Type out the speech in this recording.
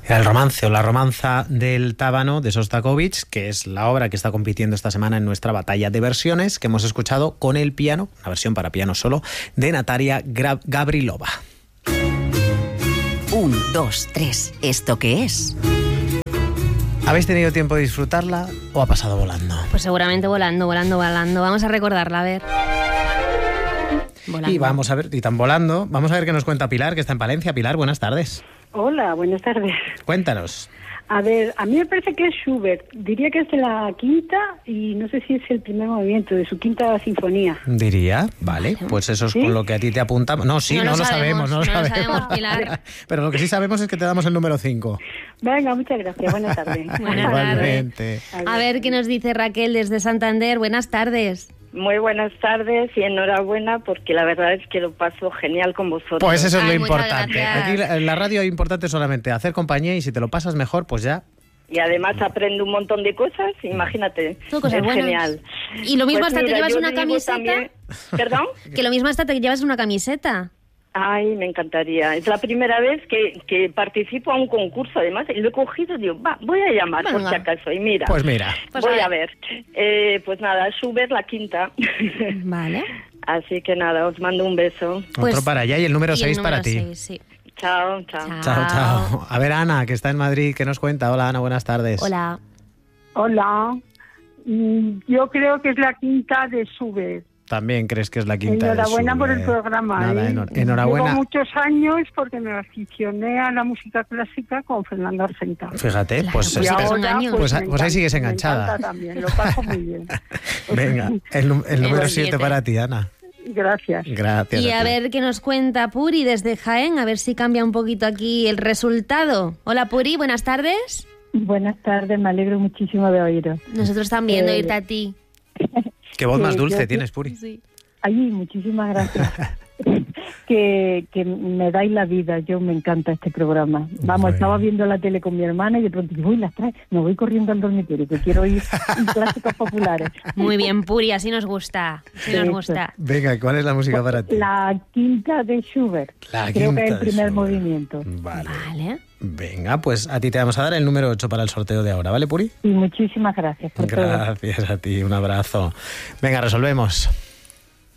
Era el romance o la romanza del Tábano de Sostakovich, que es la obra que está compitiendo esta semana en nuestra batalla de versiones, que hemos escuchado con el piano, una versión para piano solo, de Natalia Gavrilova. 1, 2, 3. ¿Esto qué es? ¿Habéis tenido tiempo de disfrutarla o ha pasado volando? Pues seguramente volando. Vamos a recordarla, a ver. Volando. Y vamos a ver, y tan volando, vamos a ver qué nos cuenta Pilar, que está en Palencia. Pilar, buenas tardes. Hola, buenas tardes. Cuéntanos. A ver, a mí me parece que es Schubert. Diría que es de la quinta y no sé si es el primer movimiento de su quinta sinfonía. Diría, vale, pues eso es ¿Sí? con lo que a ti te apuntamos. No, sí, no lo sabemos. Pilar. Pero lo que sí sabemos es que te damos el número 5. Venga, muchas gracias. Buenas tardes. Buenas tardes. Igualmente. A ver qué nos dice Raquel desde Santander. Buenas tardes. Muy buenas tardes y enhorabuena porque la verdad es que lo paso genial con vosotros. Pues eso es lo Ay, muchas importante. gracias. Aquí en la radio es importante solamente hacer compañía y si te lo pasas mejor, pues ya. Y además aprendo un montón de cosas, imagínate. Son cosas es buenas. genial. Y lo mismo Pues hasta mira, te llevas yo una digo camiseta. también- ¿Perdón? Que lo mismo hasta te llevas una camiseta. Ay, me encantaría. Es la primera vez que participo a un concurso, además, y lo he cogido y digo, voy a llamar por Venga. si acaso. Y mira, Pues mira. Pues voy a a ver. Pues nada, Schubert, la quinta. Vale. Así que nada, os mando un beso. Pues- Otro para allá y el número Y el 6 para número ti. 6, sí. Chao, chao. Chao. A ver, Ana, que está en Madrid, ¿qué nos cuenta? Hola, Ana, buenas tardes. Hola. Hola. Yo creo que es la quinta de Schubert. También crees que es la quinta. de Enhorabuena por el Schubert. programa. Nada, ¿eh? enhorabuena. Llevo muchos años porque me aficioné a la música clásica con Fernando Arcenta. Fíjate, pues, Claro, espera. son años. Pues me ahí encanta, sigues me enganchada. encanta también, lo paso muy bien. Venga, el número El 7 siete. para ti, Ana. Gracias. Gracias. Y a ti. ver qué nos cuenta Puri desde Jaén, a ver si cambia un poquito aquí el resultado. Hola Puri, buenas tardes. Buenas tardes, me alegro muchísimo de oíros. Nosotros también de oírte a ti. Qué voz más dulce yo- tienes, Puri. Sí. Ay, muchísimas gracias. que me dais la vida, yo me encanta este programa. Vamos, Bueno. estaba viendo la tele con mi hermana y de pronto digo, uy, las trae, me voy corriendo al dormitorio, que quiero oír clásicos populares. Muy bien, Puri, así nos gusta. Así nos Eso. gusta. Venga, ¿cuál es la música para ti? La quinta de Schubert, La creo quinta que es el de primer Schubert. movimiento. Vale. Vale. Venga, pues a ti te vamos a dar el número 8 para el sorteo de ahora, ¿vale, Puri? Y muchísimas gracias por todo. Gracias a ti, un abrazo. Venga, resolvemos.